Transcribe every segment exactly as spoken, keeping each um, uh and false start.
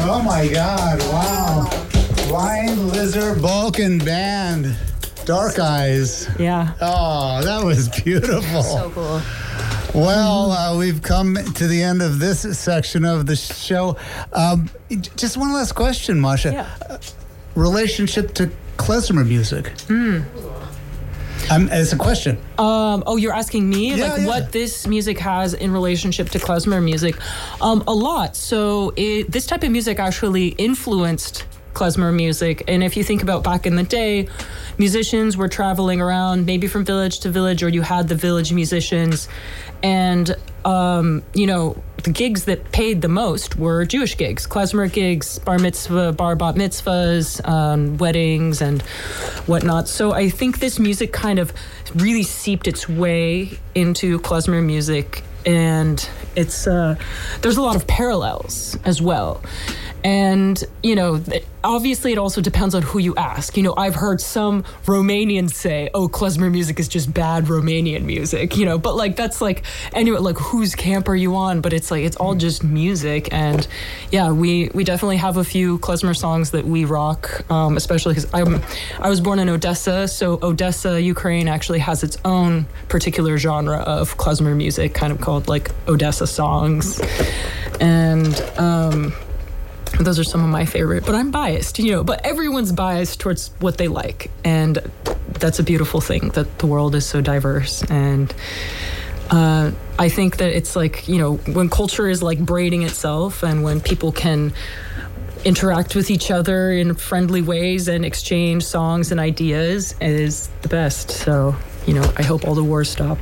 Oh my God! Wow. Blind Lizard Balkan Band. Dark Eyes. Yeah. Oh, that was beautiful. So cool. Well, uh, we've come to the end of this section of the show. Um, just one last question, Masha. Yeah. Uh, relationship to klezmer music. Mm. Um, it's a question. Um, oh, you're asking me Yeah, like yeah. what this music has in relationship to klezmer music? Um, a lot. So it, this type of music actually influenced klezmer music. And if you think about back in the day, musicians were traveling around maybe from village to village, or you had the village musicians. And, um, you know, the gigs that paid the most were Jewish gigs, klezmer gigs, bar mitzvah, bar bat mitzvahs, um, weddings and whatnot. So I think this music kind of really seeped its way into klezmer music. And it's uh, there's a lot of parallels as well. And, you know, obviously it also depends on who you ask. You know, I've heard some Romanians say, oh, klezmer music is just bad Romanian music, you know, but like, that's like, anyway, like whose camp are you on? But it's like, it's all just music. And yeah, we, we definitely have a few klezmer songs that we rock, um, especially because I'm, I was born in Odessa. So Odessa, Ukraine actually has its own particular genre of klezmer music, kind of called like Odessa songs. And, um, those are some of my favorite, but I'm biased, you know, but everyone's biased towards what they like. And that's a beautiful thing, that the world is so diverse. And uh, I think that it's like, you know, when culture is like braiding itself, and when people can interact with each other in friendly ways and exchange songs and ideas, is the best. So, you know, I hope all the wars stop.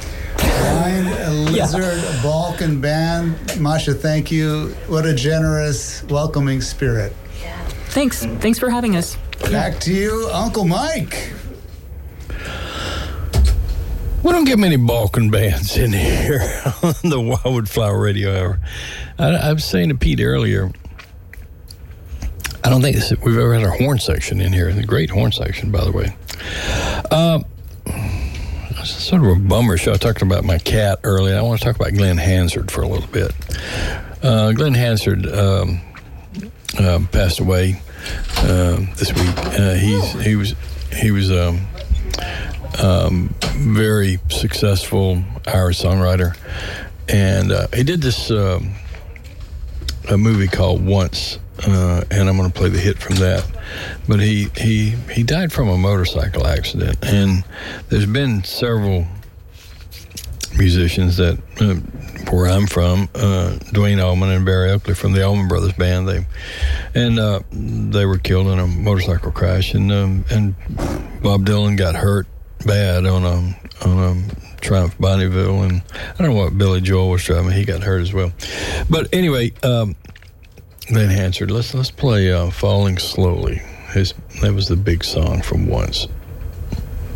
Blind Lizard yeah. Balkan Band. Masha, thank you. What a generous, welcoming spirit. Yeah. Thanks. Thanks for having us. Back to you, Uncle Mike. We don't get many Balkan bands in here on the Wildwood Flower Radio Hour. I, I was saying to Pete earlier, I don't think this, we've ever had a horn section in here. The great horn section, by the way. Uh, it's sort of a bummer show. I talked about my cat earlier. I want to talk about Glenn Hansard for a little bit. Uh, Glenn Hansard um, uh, passed away uh, this week. Uh, he's he was he was a um, um, very successful Irish songwriter, and uh, he did this uh, a movie called Once. Uh, and I'm going to play the hit from that. But he, he he died from a motorcycle accident, and there's been several musicians that, uh, where I'm from, uh, Dwayne Allman and Barry Oakley from the Allman Brothers Band, they and uh, they were killed in a motorcycle crash, and um, and Bob Dylan got hurt bad on a on a Triumph Bonneville, and I don't know what Billy Joel was driving. He got hurt as well. But anyway. Um, Glenn Hansard, let's let's play uh, "Falling Slowly." His that was the big song from Once.